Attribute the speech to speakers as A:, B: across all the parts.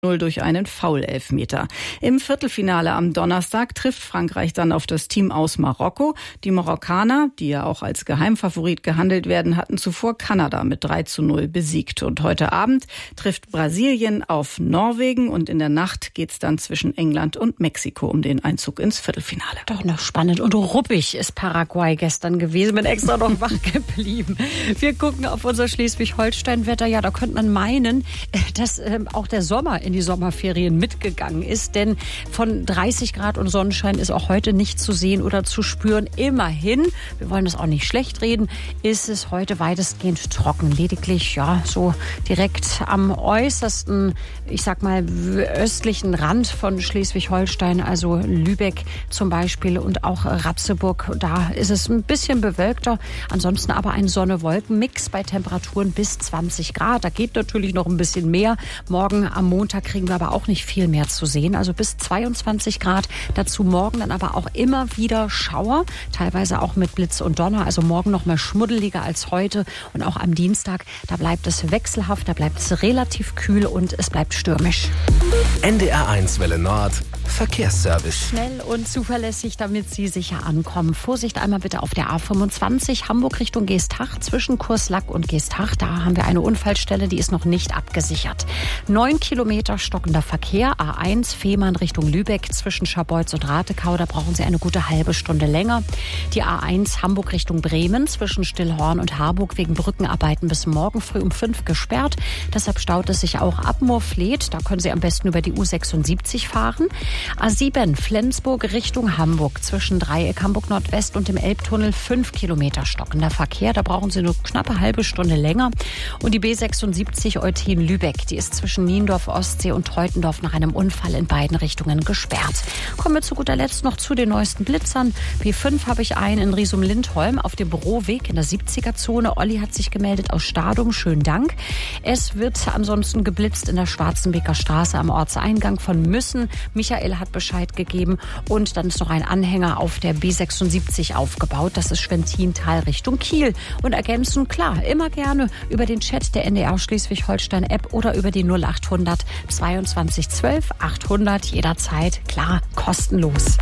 A: 0 durch einen Foul-Elfmeter. Im Viertelfinale am Donnerstag trifft Frankreich dann auf das Team aus Marokko. Die Marokkaner, die ja auch als Geheimfavorit gehandelt werden, hatten zuvor Kanada mit 3:0 besiegt. Und heute Abend trifft Brasilien auf Norwegen und in der Nacht geht's dann zwischen England und Mexiko um den Einzug ins Viertelfinale.
B: Doch noch spannend und ruppig ist Paraguay gestern gewesen, bin extra noch wach geblieben. Wir gucken auf unser Schleswig-Holstein-Wetter. Ja, da könnte man meinen, dass auch der Sommer in die Sommerferien mitgegangen ist, denn von 30 Grad und Sonnenschein ist auch heute nicht zu sehen oder zu spüren. Immerhin, wir wollen das auch nicht schlecht reden, ist es heute weitestgehend trocken. Lediglich, ja, so direkt am äußersten, ich sag mal, östlichen Rand von Schleswig-Holstein, also Lübeck zum Beispiel und auch Rapseburg, da ist es ein bisschen bewölkter. Ansonsten aber ein Sonne-Wolken-Mix bei Temperaturen bis 20 Grad. Da geht natürlich noch ein bisschen mehr. Morgen am Montag kriegen wir aber auch nicht viel mehr zu sehen. Also bis 22 Grad. Dazu morgen dann aber auch immer wieder Schauer. Teilweise auch mit Blitz und Donner. Also morgen noch mal schmuddeliger als heute. Und auch am Dienstag, da bleibt es wechselhaft. Da bleibt es relativ kühl und es bleibt stürmisch.
C: NDR1 Welle Nord. Verkehrsservice.
B: Schnell und zuverlässig, damit Sie sicher ankommen. Vorsicht einmal bitte auf der A25 Hamburg Richtung Geestach zwischen Kurslack und Geestach. Da haben wir eine Unfallstelle, die ist noch nicht abgesichert. 9 Kilometer stockender Verkehr. A1 Fehmarn Richtung Lübeck zwischen Scharbeutz und Ratekau. Da brauchen Sie eine gute halbe Stunde länger. Die A1 Hamburg Richtung Bremen zwischen Stillhorn und Harburg wegen Brückenarbeiten bis morgen früh um 5 gesperrt. Deshalb staut es sich auch ab Moorfleet. Da können Sie am besten über die U76 fahren. A7 Flensburg Richtung Hamburg zwischen Dreieck Hamburg Nordwest und dem Elbtunnel 5 Kilometer stockender Verkehr. Da brauchen Sie nur knappe halbe Stunde länger. Und die B76 Eutin-Lübeck, die ist zwischen Niendorf Ostsee und Teutendorf nach einem Unfall in beiden Richtungen gesperrt. Kommen wir zu guter Letzt noch zu den neuesten Blitzern. B5 habe ich einen in Riesum-Lindholm auf dem Büroweg in der 70er-Zone. Olli hat sich gemeldet aus Stadum. Schönen Dank. Es wird ansonsten geblitzt in der Schwarzenbeker Straße am Ortseingang von Müssen. Michael hat Bescheid gegeben und dann ist noch ein Anhänger auf der B76 aufgebaut. Das ist Schwentintal Richtung Kiel. Und ergänzend, klar, immer gerne über den Chat der NDR Schleswig-Holstein App oder über die 0800 22 12 800 jederzeit, klar, kostenlos.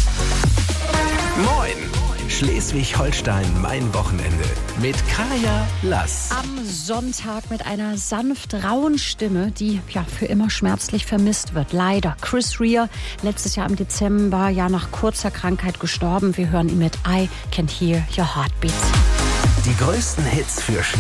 C: Moin! Schleswig-Holstein, mein Wochenende mit Kaya Lass.
B: Am Sonntag mit einer sanft rauen Stimme, die ja für immer schmerzlich vermisst wird. Leider. Chris Rea, letztes Jahr im Dezember, ja nach kurzer Krankheit gestorben. Wir hören ihn mit I Can't Hear Your Heartbeat.
C: Die größten Hits für